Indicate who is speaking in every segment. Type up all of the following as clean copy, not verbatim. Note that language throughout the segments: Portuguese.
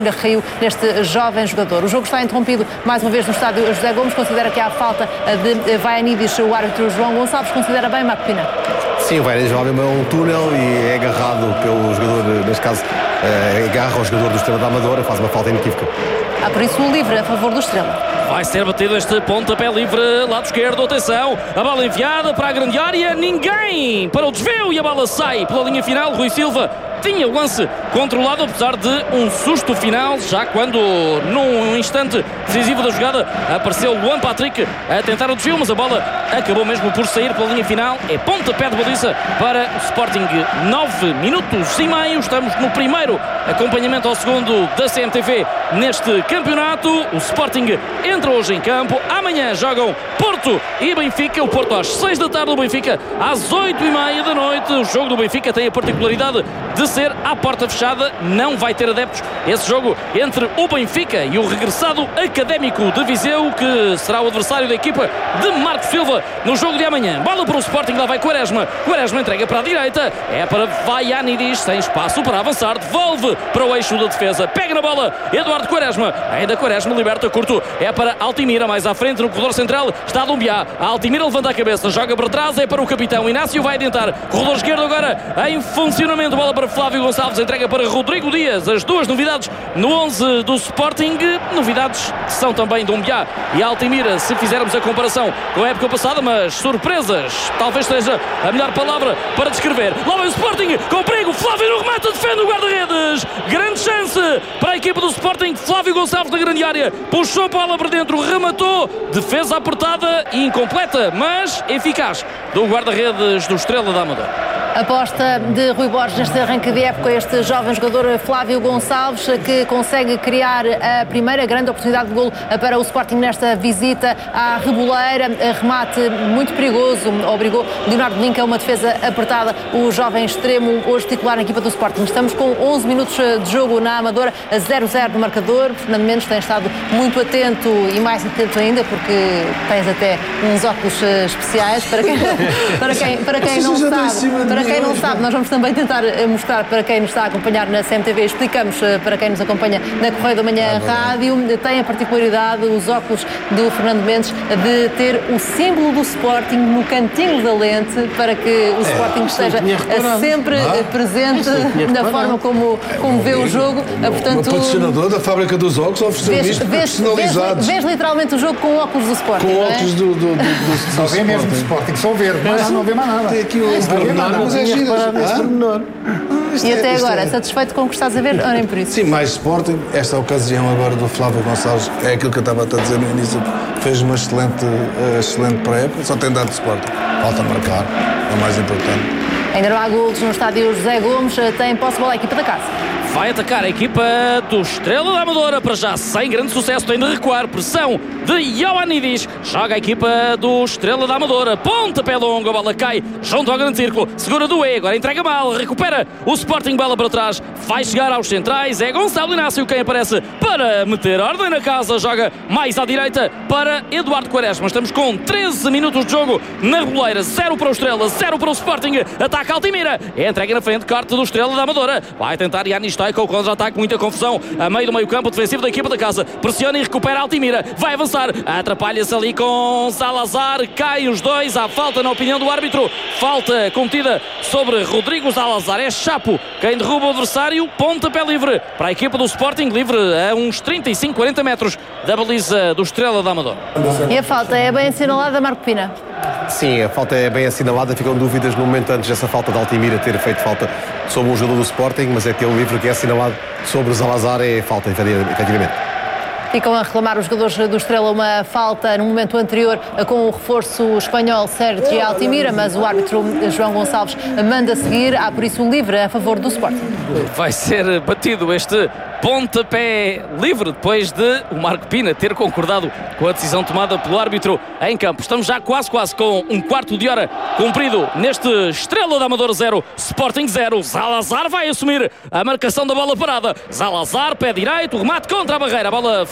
Speaker 1: caiu neste jovem jogador. O jogo está interrompido mais uma vez no estádio José Gomes. Considera que há falta de Vaianidis. O árbitro João Gonçalves considera bem, Marco Pina?
Speaker 2: Sim, o Vaianidis vai a um túnel e é agarrado pelo jogador, neste caso agarra o jogador do Estrela da Amadora, faz uma falta inequívoca.
Speaker 1: Há por isso o livre a favor do Estrela.
Speaker 3: Vai ser batido este pontapé livre, lado esquerdo, atenção, a bola enviada para a grande área, ninguém para o desvio e a bola sai pela linha final. Rui Silva tinha o lance controlado, apesar de um susto final, já quando num instante decisivo da jogada apareceu Luan Patrick a tentar o desvio, mas a bola acabou mesmo por sair pela linha final. É pontapé de baliza para o Sporting. 9 minutos e meio, estamos no primeiro acompanhamento ao segundo da CMTV neste campeonato. O Sporting entra hoje em campo, amanhã jogam Porto e Benfica, o Porto às 6 da tarde, o Benfica às 8h30 da noite. O jogo do Benfica tem a particularidade de ser à porta fechada, não vai ter adeptos. Esse jogo entre o Benfica e o regressado Académico de Viseu, que será o adversário da equipa de Marco Silva no jogo de amanhã. Bola para o Sporting, lá vai Quaresma entrega para a direita, é para Vaianidis, sem espaço para avançar, devolve para o eixo da defesa, pega na bola Eduardo Quaresma, ainda Quaresma liberta curto, é para Altimira, mais à frente no corredor central está Dumbiá, Altimira levanta a cabeça, joga para trás, é para o capitão Inácio, vai adiantar, corredor esquerdo agora em funcionamento, bola para Flávio Gonçalves, entrega para Rodrigo Dias. As duas novidades no 11 do Sporting, novidades que são também Dumbiá e Altimira, se fizermos a comparação com a época passada, mas surpresas talvez seja a melhor palavra para descrever. Lá vai o Sporting, com perigo, Flávio no remate, defende o guarda-redes, grande chance para a equipa do Sporting, Flávio Gonçalves na grande área, puxou a bola para dentro, rematou, defesa apertada e incompleta, mas eficaz do guarda-redes do Estrela da Amadora.
Speaker 1: Aposta de Rui Borges neste arranque de época, este jovem jogador Flávio Gonçalves, que consegue criar a primeira grande oportunidade de golo para o Sporting nesta visita à Reboleira. Remate muito perigoso, obrigou Leonardo Linca a uma defesa apertada. O jovem extremo, hoje titular na equipa do Sporting. Estamos com 11 minutos de jogo na Amadora, a 0-0 no marcador. Fernando Mendes tem estado muito atento e mais atento ainda, porque tens até uns óculos especiais para quem não sabe, nós vamos também tentar mostrar para quem nos está a acompanhar na CMTV, explicamos para quem nos acompanha na Correio da Manhã Rádio, tem a particularidade, os óculos do Fernando Mendes, de ter o símbolo do Sporting no cantinho da lente, para que o Sporting esteja sempre presente na forma como vê o jogo. Portanto,
Speaker 4: o patrocinador da fábrica dos óculos ofereceu isto personalizados.
Speaker 1: Vês literalmente o jogo com óculos do Sporting,
Speaker 4: com óculos do
Speaker 5: só vê mesmo do Sporting, só ver, mas não vê mais nada.
Speaker 4: Tem aqui mas é giro.
Speaker 1: E até agora, satisfeito com o que estás a ver? Ou nem por isso?
Speaker 4: Sim, mais Sporting. Esta ocasião agora do Flávio Gonçalves é aquilo que eu estava a dizer no início. Fez uma excelente pré-época, só tem dado de Sporting. Falta marcar, é o mais importante.
Speaker 1: Ainda não há golos no estádio José Gomes, tem posse de bola a equipa da casa.
Speaker 3: Vai atacar a equipa do Estrela da Amadora, para já sem grande sucesso, tem de recuar, pressão de Ioannidis, joga a equipa do Estrela da Amadora, pontapé longo, a bola cai junto ao grande círculo, segura do E, agora entrega mal, recupera o Sporting, bola para trás, vai chegar aos centrais, é Gonçalo Inácio quem aparece para meter ordem na casa, joga mais à direita para Eduardo Quaresma. Estamos com 13 minutos de jogo na Reboleira, 0 para o Estrela, 0 para o Sporting, ataca Altimira, entrega na frente, corte do Estrela da Amadora, vai tentar Yanis com o contra-ataque, muita confusão a meio do meio-campo defensivo da equipa da casa, pressiona e recupera Altimira, vai avançar, atrapalha-se ali com Salazar, cai os dois, há falta na opinião do árbitro, falta cometida sobre Rodrigo Salazar, é Chapo quem derruba o adversário, pontapé livre para a equipa do Sporting, livre a uns 35-40 metros da baliza do Estrela da Amadora.
Speaker 1: E a falta é bem assinalada, Marco Pina?
Speaker 2: Sim, a falta é bem assinalada, ficam dúvidas no momento antes dessa falta de Altimira ter feito falta sobre um jogador do Sporting, mas é aquele livro que é assinalado sobre o Salazar, é falta, efetivamente.
Speaker 1: Ficam a reclamar os jogadores do Estrela uma falta no momento anterior com o reforço espanhol Sérgio Altimira, mas o árbitro João Gonçalves manda seguir, há por isso um livre a favor do Sporting.
Speaker 3: Vai ser batido este pontapé livre depois de o Marco Pina ter concordado com a decisão tomada pelo árbitro em campo. Estamos já quase com um quarto de hora cumprido neste Estrela da Amadora 0, Sporting 0. Salazar vai assumir a marcação da bola parada. Salazar, pé direito, remate contra a barreira, a bola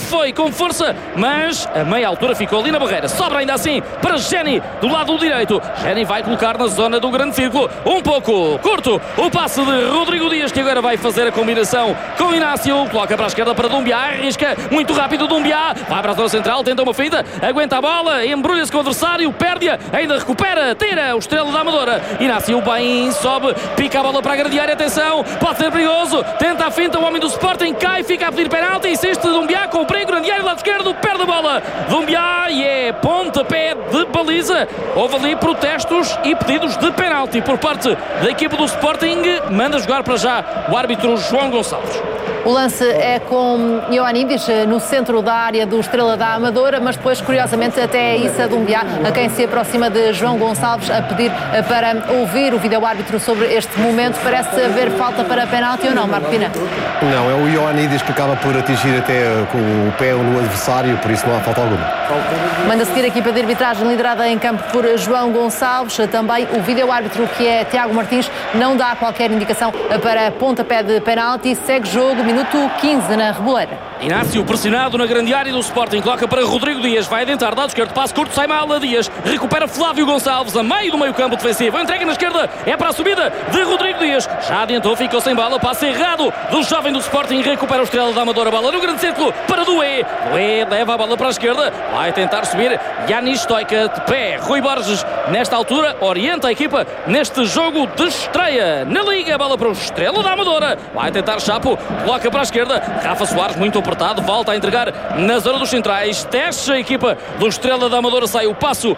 Speaker 3: foi com força, mas a meia altura ficou ali na barreira. Sobra ainda assim para Jenny do lado direito. Jenny vai colocar na zona do grande círculo, um pouco curto o passe de Rodrigo Dias, que agora vai fazer a combinação com Inácio, coloca para a esquerda para Doumbia, arrisca muito rápido Doumbia, vai para a zona central, tenta uma finta, aguenta a bola, embrulha-se com o adversário, perde-a, ainda recupera, tira o Estrela da Amadora. Inácio bem, sobe, pica a bola para a grande área, atenção, pode ser perigoso, tenta a finta, o homem do Sporting cai, fica a pedir penalti, insiste Doumbia com o perigo, grande área do lado esquerdo, perde a bola, Doumbia, e é pontapé de baliza. Houve ali protestos e pedidos de penalti por parte da equipa do Sporting. Manda jogar para já o árbitro João Gonçalves.
Speaker 1: O lance é com Ioannidis no centro da área do Estrela da Amadora, mas depois, curiosamente, até é Issa Doumbia a quem se aproxima de João Gonçalves a pedir para ouvir o vídeo-árbitro sobre este momento. Parece haver falta para penalti ou não, Marco Pina?
Speaker 2: Não, é o Ioannidis que acaba por atingir até com o pé no adversário, por isso não há falta alguma.
Speaker 1: Manda seguir a equipa de arbitragem liderada em campo por João Gonçalves. Também o vídeo-árbitro, que é Tiago Martins, não dá qualquer indicação para pontapé de penalti. Segue jogo, minuto 15 na Reboleira.
Speaker 3: Inácio pressionado na grande área do Sporting, coloca para Rodrigo Dias, vai adentrar, lado esquerdo, passo curto, sai mal a Dias, recupera Flávio Gonçalves a meio do meio campo defensivo, entrega na esquerda, é para a subida de Rodrigo Dias, já adiantou, ficou sem bola, passe errado do jovem do Sporting, recupera o Estrela da Amadora, bola no grande círculo para Doué, Doué leva a bola para a esquerda, vai tentar subir Yanis Stoica de pé, Rui Borges nesta altura orienta a equipa neste jogo de estreia na Liga, a bola para o Estrela da Amadora, vai tentar Chapo, coloca para a esquerda, Rafa Soares muito apertado, volta a entregar na zona dos centrais, teste a equipa do Estrela da Amadora, sai o passe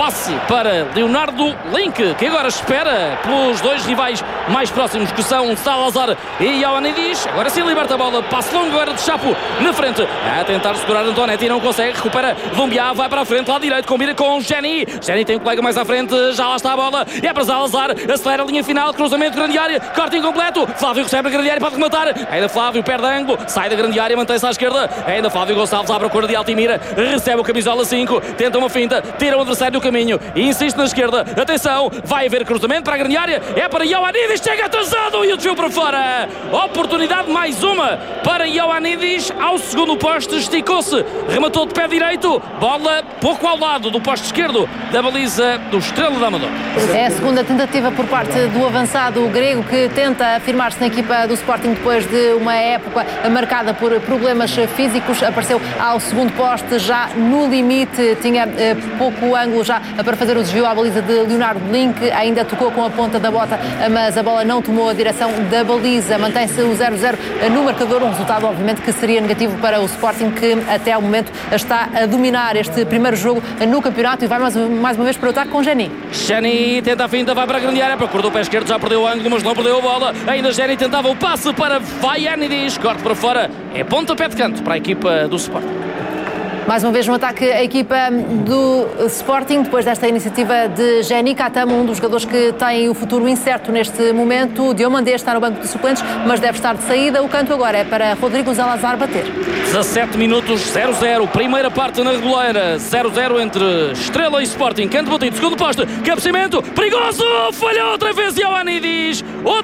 Speaker 3: para Leonardo Link, que agora espera pelos dois rivais mais próximos, que são Salazar e Ioannidis. Agora sim liberta a bola, passe longo agora de Chapo na frente, a tentar segurar Antonetti e não consegue, recupera Doumbia, vai para a frente, lado direito, combina com Jenny tem um colega mais à frente, já lá está a bola, é para Salazar, acelera a linha final, cruzamento, grande área, corte incompleto, Flávio recebe a grande área, pode rematar, ainda Flávio perde ângulo, sai da grande área, mantém-se à esquerda, ainda Flávio Gonçalves à procura de Altimira, recebe o camisola 5, tenta uma finta, tira o adversário do caminho e insiste na esquerda, atenção, vai haver cruzamento para a grande área, é para Ioannidis, chega atrasado e o desvio para fora, oportunidade mais uma para Ioannidis, ao segundo poste, esticou-se, rematou de pé direito, bola pouco ao lado do poste esquerdo da baliza do Estrela da Amadora.
Speaker 1: É a segunda tentativa por parte do avançado grego, que tenta afirmar-se na equipa do Sporting depois de uma época marcada por problemas físicos. Apareceu ao segundo poste, já no limite, tinha pouco ângulo já para fazer o desvio à baliza de Leonardo Link, ainda tocou com a ponta da bota, mas a bola não tomou a direção da baliza. Mantém-se o 0-0 no marcador, um resultado obviamente que seria negativo para o Sporting, que até ao momento está a dominar este primeiro jogo no campeonato, e vai mais uma vez para o ataque com Jenny.
Speaker 3: Jenny tenta a finta, vai para a grande área, procura o pé esquerdo, já perdeu o ângulo, mas não perdeu a bola. Ainda Jenny tentava o passe para Ioannidis, corte para fora, é pontapé de canto para a equipa do Sporting.
Speaker 1: Mais uma vez no ataque a equipa do Sporting, depois desta iniciativa de Jenny. Katama, um dos jogadores que tem o futuro incerto neste momento. Diomandé está no banco de suplentes, mas deve estar de saída. O canto agora é para Rodrigo Salazar bater.
Speaker 3: 17 minutos, 0-0, primeira parte na Reboleira, 0-0 entre Estrela e Sporting. Canto batido, segundo poste, cabeceamento, perigoso, falhou outra vez Ioannidis,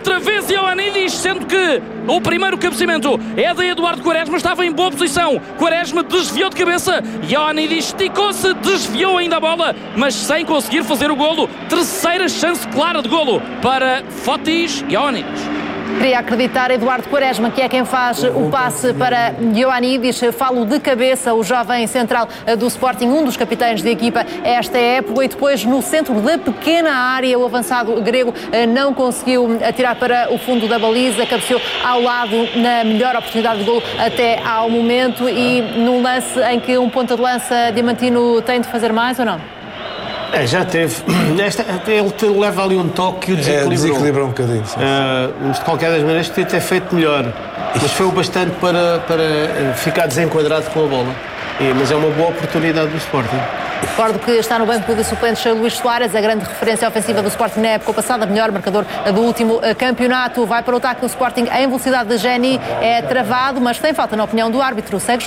Speaker 3: sendo que o primeiro cabeceamento é de Eduardo Quaresma, estava em boa posição, Quaresma desviou de cabeça, Ioannidis esticou-se, desviou ainda a bola, mas sem conseguir fazer o golo. Terceira chance clara de golo para Fotis Ioannidis.
Speaker 1: Queria acreditar Eduardo Quaresma, que é quem faz o passe para Ioannidis. Falo de cabeça, o jovem central do Sporting, um dos capitães da equipa esta época. E depois, no centro da pequena área, o avançado grego não conseguiu atirar para o fundo da baliza, cabeceou ao lado na melhor oportunidade de golo até ao momento, e num lance em que um ponta de lança diamantino tem de fazer mais ou não?
Speaker 6: Já teve. Ele leva ali um toque e o
Speaker 4: desequilibra um bocadinho.
Speaker 6: Mas de qualquer das maneiras podia ter feito melhor. Mas foi o bastante para ficar desenquadrado com a bola. Mas é uma boa oportunidade do Sporting.
Speaker 1: Recordo que está no banco de suplentes Luís Soares, a grande referência ofensiva do Sporting na época passada, melhor marcador do último campeonato. Vai para o ataque do Sporting em velocidade de Jenny, é travado, mas tem falta na opinião do árbitro. Segue jogo.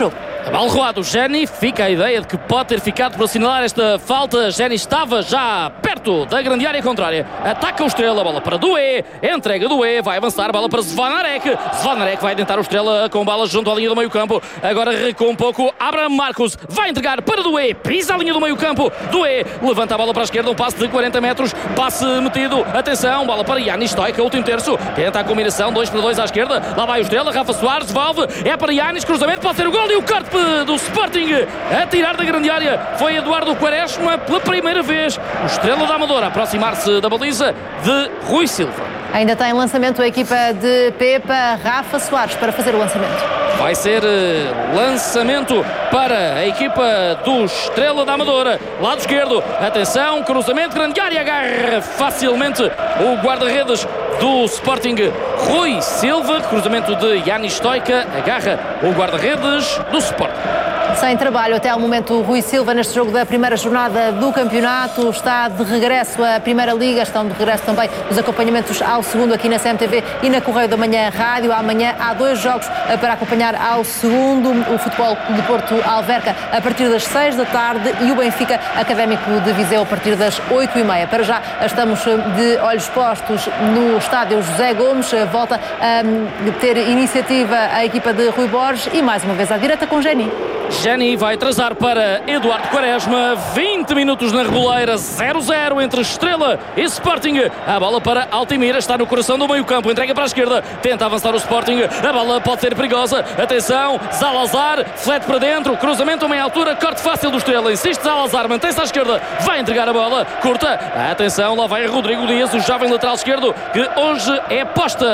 Speaker 3: Balroado, Geni, fica a ideia de que pode ter ficado por assinalar esta falta. Geni estava já perto da grande área contrária. Ataca o Estrela, bola para Doué, entrega Doué, vai avançar, bola para Zvanarek. Zvanarek vai tentar o Estrela com bola junto à linha do meio campo. Agora recua um pouco, Abraham Marcos vai entregar para Doué, pisa a linha do meio campo. Doué levanta a bola para a esquerda, um passe de 40 metros, passe metido, atenção, bola para Yanis Stoica, último terço, tenta a combinação, 2-2 à esquerda, lá vai o Estrela, Rafa Soares, devolve, é para Yanis, cruzamento, pode ser o gol e o corte do Sporting a tirar da grande área foi Eduardo Quaresma pela primeira vez. O Estrela da Amadora a aproximar-se da baliza de Rui Silva.
Speaker 1: Ainda tem lançamento a equipa de Pepa, Rafa Soares para fazer o lançamento.
Speaker 3: Vai ser lançamento para a equipa do Estrela da Amadora. Lado esquerdo, atenção, cruzamento, grande área, agarra facilmente o guarda-redes do Sporting, Rui Silva. Cruzamento de Yanis Stoica, agarra o guarda-redes do Sporting.
Speaker 1: Sem trabalho até ao momento, Rui Silva neste jogo da primeira jornada do campeonato. Está de regresso à Primeira Liga, estão de regresso também os acompanhamentos ao segundo aqui na CMTV e na Correio da Manhã Rádio. Amanhã há 2 jogos para acompanhar ao segundo, o Futebol de Porto Alverca a partir das 6 da tarde e o Benfica Académico de Viseu a partir das 8h30. Para já estamos de olhos postos no estádio José Gomes, volta a ter iniciativa a equipa de Rui Borges e mais uma vez à direita com Geni.
Speaker 3: Geni vai atrasar para Eduardo Quaresma, 20 minutos na Reboleira, 0-0 entre Estrela e Sporting. A bola para Altimira, está no coração do meio campo, entrega para a esquerda, tenta avançar o Sporting, a bola pode ser perigosa, atenção, Zalazar, flete para dentro, cruzamento a meia altura, corte fácil do Estrela, insiste Zalazar, mantém-se à esquerda, vai entregar a bola, curta, atenção, lá vai Rodrigo Dias, o jovem lateral esquerdo, que hoje é posta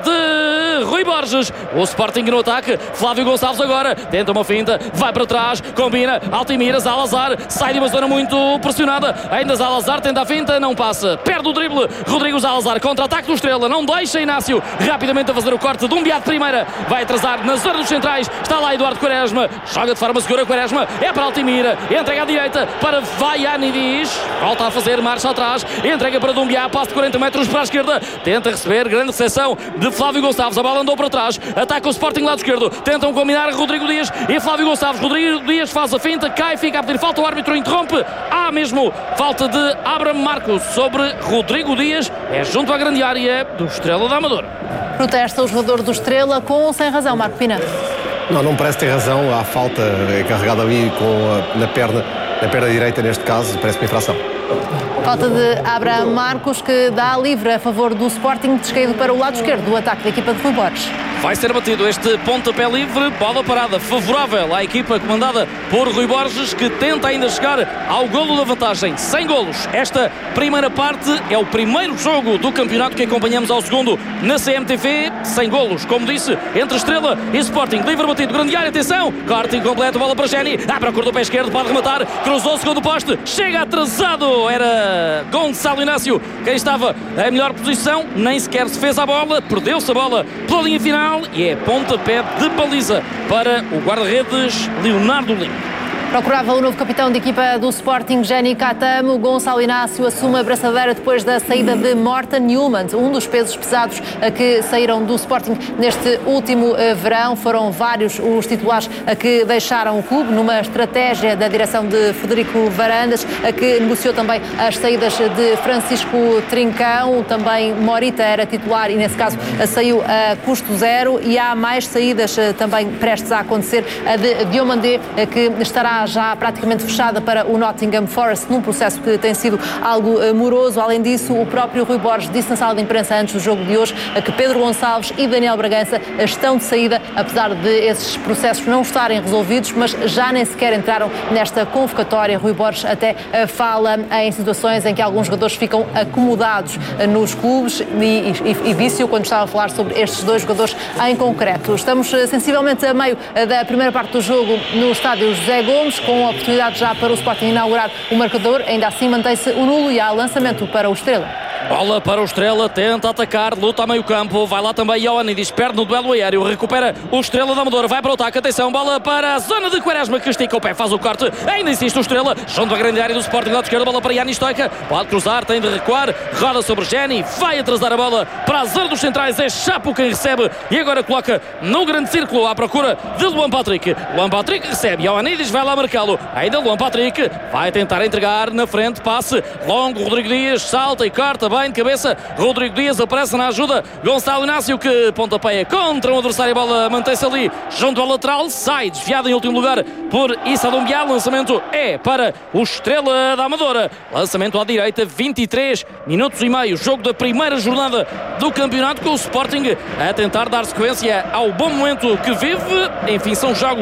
Speaker 3: de Rui Borges. O Sporting no ataque, Flávio Gonçalves agora, tenta uma finta, vai para trás, combina, Altimira, Zalazar, sai de uma zona muito pressionada, ainda Zalazar tenta a finta, não passa, perde o drible, Rodrigo Zalazar, contra-ataque do Estrela, não deixa Inácio, rapidamente a fazer o corte de Dumbiá de primeira, vai atrasar na zona dos centrais, está lá Eduardo Quaresma, joga de forma segura Quaresma, é para Altimira, entrega à direita para Vaianidis, volta a fazer marcha atrás, entrega para Dumbiá, passo de 40 metros para a esquerda, tenta receber, grande recepção de Flávio Gonçalves, a bola andou para trás, ataca o Sporting lado esquerdo, tentam combinar Rodrigo Dias e Flávio Gonçalves, Rodrigo Dias faz a finta, cai, fica a pedir falta, o árbitro interrompe, há mesmo falta de Abraham Marcos sobre Rodrigo Dias, é junto à grande área do Estrela da Amadora.
Speaker 1: Protesta o jogador do Estrela com ou sem razão, Marco Pina?
Speaker 2: Não parece ter razão, há falta carregada ali na perna direita neste caso, parece uma infração.
Speaker 1: Falta de Abraham Marcos, que dá livre a favor do Sporting, descaído para o lado esquerdo do ataque da equipa de Rui Borges.
Speaker 3: Vai ser batido este pontapé livre, bola parada favorável à equipa comandada por Rui Borges, que tenta ainda chegar ao golo da vantagem. 100 golos. Esta primeira parte é o primeiro jogo do campeonato que acompanhamos ao segundo na CMTV. 100 golos, como disse, entre Estrela e Sporting. Livre batido, grande área, atenção, corte incompleto, bola para Geni, à procura do pé esquerdo, pode rematar, cruzou o segundo poste, chega atrasado, era Gonçalo Inácio quem estava em melhor posição, nem sequer se fez a bola, perdeu-se a bola pela linha final e é pontapé de baliza para o guarda-redes Leonardo Lima.
Speaker 1: Procurava o novo capitão de equipa do Sporting, Geni Catamo. Gonçalo Inácio assume a braçadeira depois da saída de Morten Newman, um dos pesos pesados que saíram do Sporting neste último verão. Foram vários os titulares que deixaram o clube numa estratégia da direção de Frederico Varandas, que negociou também as saídas de Francisco Trincão. Também Morita era titular e nesse caso saiu a custo zero, e há mais saídas também prestes a acontecer. A de Diomandé, que estará já praticamente fechada para o Nottingham Forest, num processo que tem sido algo moroso. Além disso, o próprio Rui Borges disse na sala de imprensa antes do jogo de hoje que Pedro Gonçalves e Daniel Bragança estão de saída, apesar de esses processos não estarem resolvidos, mas já nem sequer entraram nesta convocatória. Rui Borges até fala em situações em que alguns jogadores ficam acomodados nos clubes e disse-o quando estava a falar sobre estes 2 jogadores em concreto. Estamos sensivelmente a meio da primeira parte do jogo no estádio José Gomes, com a oportunidade já para o Sporting inaugurar o marcador. Ainda assim mantém-se o nulo e há lançamento para o Estrela.
Speaker 3: Bola para o Estrela, tenta atacar, luta a meio campo, vai lá também Ioannidis, perde no duelo aéreo, recupera o Estrela da Amadora, vai para o ataque, atenção, bola para a zona de Quaresma, que estica o pé, faz o corte, ainda insiste o Estrela, junto à grande área do Sporting, lado esquerdo, bola para Yanis Stoica, pode cruzar, tem de recuar, roda sobre Geni, vai atrasar a bola para a zona dos centrais, é Chapo quem recebe e agora coloca no grande círculo à procura de Luan Patrick. Luan Patrick recebe, Ioannidis vai lá marcá-lo, ainda Luan Patrick vai tentar entregar na frente, passe longo, Rodrigo Dias salta e corta bem de cabeça, Rodrigo Dias aparece na ajuda, Gonçalo Inácio que pontapeia contra um adversário, a bola mantém-se ali junto ao lateral, sai desviado em último lugar por Issa Doumbia, lançamento é para o Estrela da Amadora, lançamento à direita, 23 minutos e meio, jogo da primeira jornada do campeonato, com o Sporting a tentar dar sequência ao bom momento que vive, enfim, são jogos